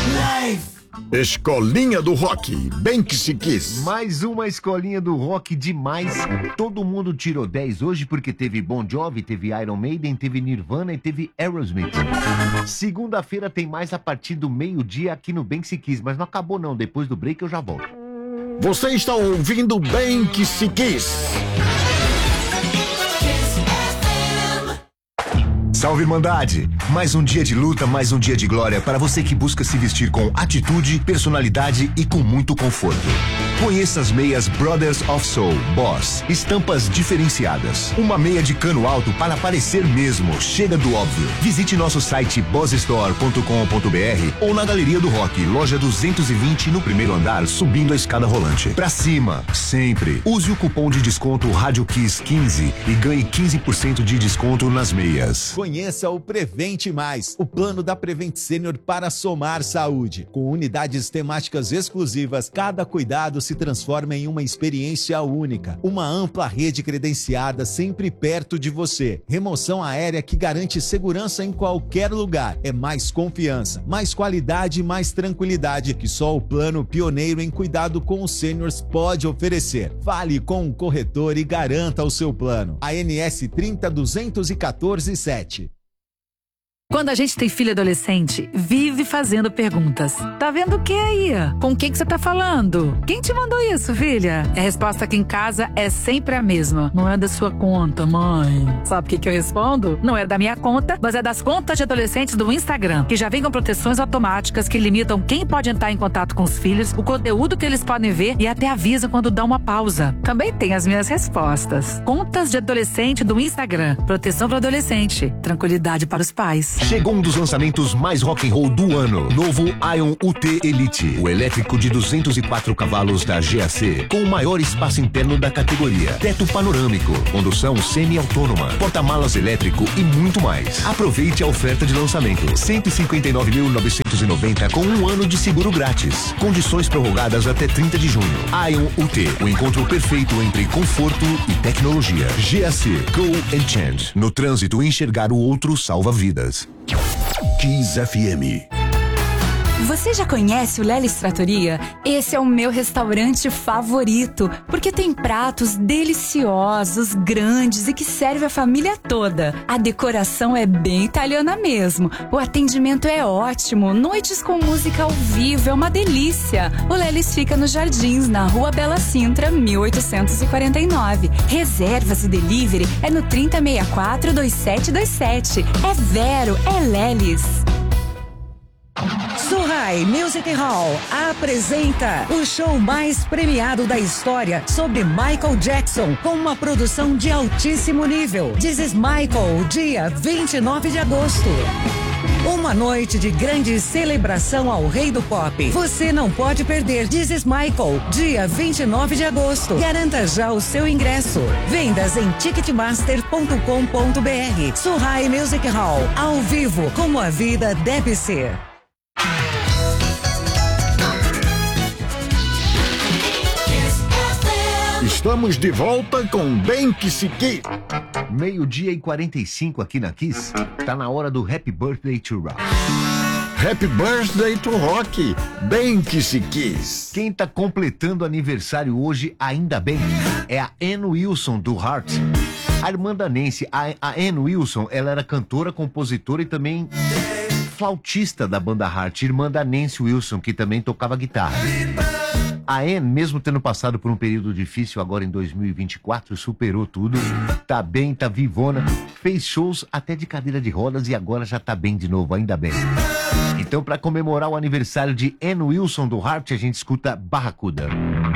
Escolinha do Rock, bem que se quis. Mais uma escolinha do rock demais. Todo mundo tirou 10 hoje porque teve Bon Jovi, teve Iron Maiden, teve Nirvana e teve Aerosmith. Segunda-feira tem mais a partir do meio-dia aqui no Bem que se quis, mas não acabou não, depois do break eu já volto. Você está ouvindo Bem que se quis. Salve, Irmandade! Mais um dia de luta, mais um dia de glória para você que busca se vestir com atitude, personalidade e com muito conforto. Conheça as meias Brothers of Soul, Boss, estampas diferenciadas. Uma meia de cano alto para parecer mesmo, chega do óbvio. Visite nosso site bossstore.com.br ou na Galeria do Rock, loja 220 no primeiro andar, subindo a escada rolante. Pra cima, sempre. Use o cupom de desconto RádioKiss15 e ganhe 15% de desconto nas meias. Conheça o Prevente Mais, o plano da Prevent Senior para somar saúde. Com unidades temáticas exclusivas, cada cuidado se transforma em uma experiência única. Uma ampla rede credenciada sempre perto de você. Remoção aérea que garante segurança em qualquer lugar. É mais confiança, mais qualidade e mais tranquilidade que só o plano pioneiro em cuidado com os seniors pode oferecer. Fale com um corretor e garanta o seu plano. ANS 30.214.7. Quando a gente tem filho adolescente, vive fazendo perguntas. Tá vendo o que aí? Com quem que você tá falando? Quem te mandou isso, filha? A resposta aqui em casa é sempre a mesma. Não é da sua conta, mãe. Sabe o que eu respondo? Não é da minha conta, mas é das contas de adolescentes do Instagram, que já vem com proteções automáticas que limitam quem pode entrar em contato com os filhos, o conteúdo que eles podem ver e até avisa quando dá uma pausa. Também tem as minhas respostas. Contas de adolescente do Instagram. Proteção para adolescente. Tranquilidade para os pais. Chegou um dos lançamentos mais rock and roll do ano. Novo Ion UT Elite. O elétrico de 204 cavalos da GAC. Com o maior espaço interno da categoria. Teto panorâmico. Condução semi-autônoma. Porta-malas elétrico e muito mais. Aproveite a oferta de lançamento. 159.990 com um ano de seguro grátis. Condições prorrogadas até 30 de junho. Ion UT. O encontro perfeito entre conforto e tecnologia. GAC. Go and Change. No trânsito, enxergar o outro salva vidas. Kiss FM. Você já conhece o Lelis Trattoria? Esse é o meu restaurante favorito, porque tem pratos deliciosos, grandes e que serve a família toda. A decoração é bem italiana mesmo. O atendimento é ótimo, noites com música ao vivo é uma delícia. O Lelis fica nos Jardins, na Rua Bela Sintra, 1849. Reservas e delivery é no 3064-2727. É Vero, é Lelis. Surrai Music Hall apresenta o show mais premiado da história sobre Michael Jackson, com uma produção de altíssimo nível. This is Michael, dia 29 de agosto. Uma noite de grande celebração ao rei do pop. Você não pode perder This is Michael, dia 29 de agosto. Garanta já o seu ingresso. Vendas em ticketmaster.com.br. Surrai Music Hall, ao vivo, como a vida deve ser. Estamos de volta com Bem que se quis. 12:45 aqui na Kiss. Tá na hora do Happy Birthday to Rock. Happy Birthday to Rock, bem que se quis. Quem tá completando aniversário hoje, ainda bem, é a Ann Wilson do Heart. A irmã da Nancy, a Ann Wilson, ela era cantora, compositora e também flautista da banda Heart, irmã da Nancy Wilson, que também tocava guitarra. A Ann, mesmo tendo passado por um período difícil agora em 2024, superou tudo, tá bem, tá vivona, fez shows até de cadeira de rodas e agora já tá bem de novo, ainda bem. Então, para comemorar o aniversário de Ann Wilson do Heart, a gente escuta Barracuda.